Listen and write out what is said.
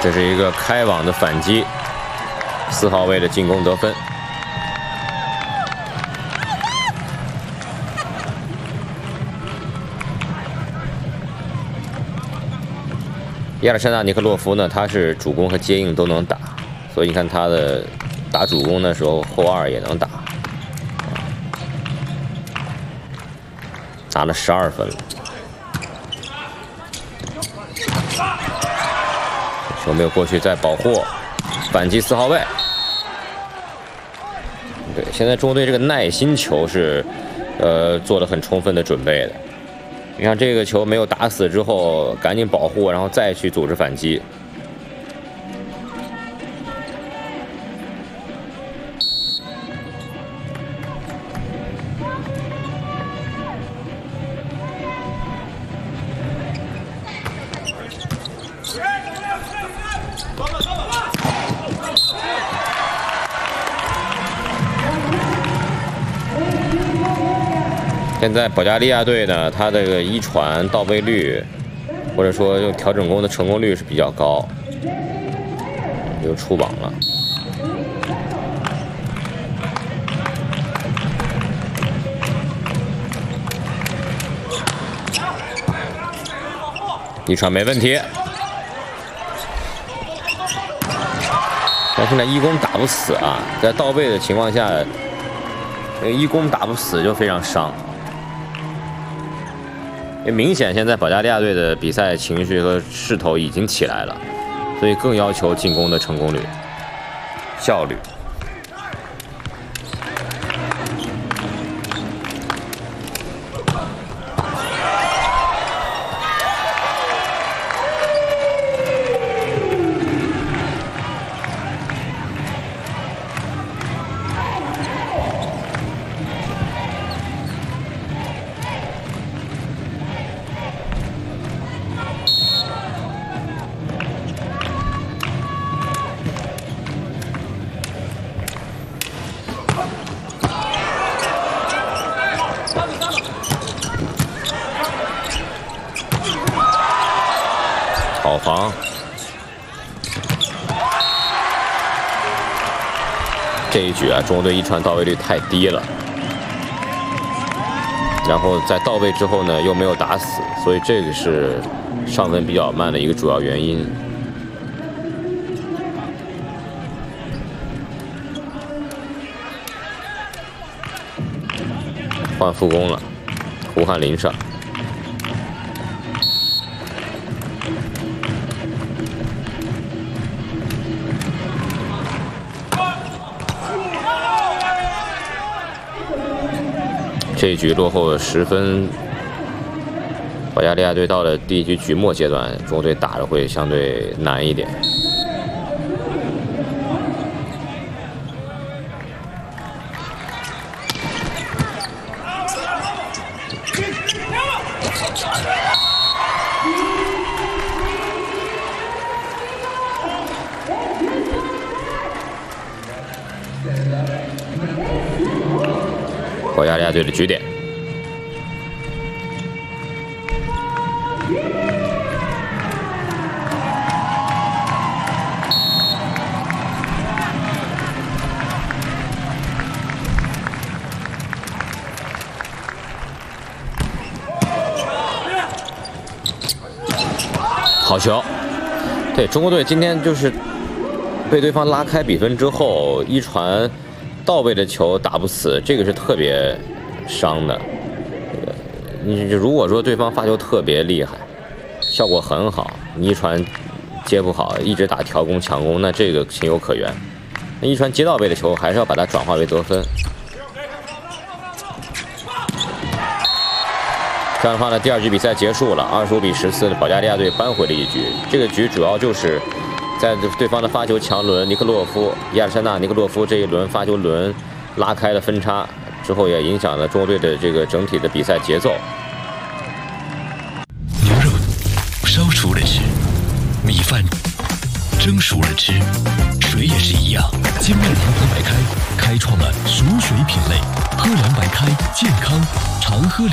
这是一个开网的反击，4号位的进攻得分。亚历山大·尼克洛夫呢，他是主攻和接应都能打，所以你看他的打主攻的时候，后2也能打，拿了12分了。球没有过去，再保护，反击4号位。对，现在中国队这个耐心球是，做了很充分的准备的。你看这个球没有打死之后，赶紧保护，然后再去组织反击。现在保加利亚队呢，他这个一传到位率，或者说用调整攻的成功率是比较高，又出网了。一传没问题，但现在一攻打不死啊，在到位的情况下，一攻打不死就非常伤。也明显，现在保加利亚队的比赛情绪和势头已经起来了，所以更要求进攻的成功率、效率。好防，这一局啊，中国队一传到位率太低了，然后在到位之后呢，又没有打死，所以这个是上分比较慢的一个主要原因。换副攻了，胡汉林上。这一局落后10分，保加利亚队到了第一局局末阶段，中国队打的会相对难一点。保加利亚队的局点，好球！对，中国队今天就是被对方拉开比分之后，一传到位的球打不死，这个是特别伤的。你如果说对方发球特别厉害，效果很好，你一传接不好，一直打调攻强攻，那这个情有可原。那一传接到位的球，还是要把它转化为得分。这样的话呢，第2局比赛结束了，25比14，保加利亚队扳回了一局。这个局主要就是在对方的发球强轮亚历山大·尼克洛夫这一轮发球轮拉开了分差之后，也影响了中国队的这个整体的比赛节奏。 牛肉烧熟了吃，米饭蒸熟了吃，水也是一样。金麦堂喝白开，开创了熟水品类，喝凉白开，健康常喝。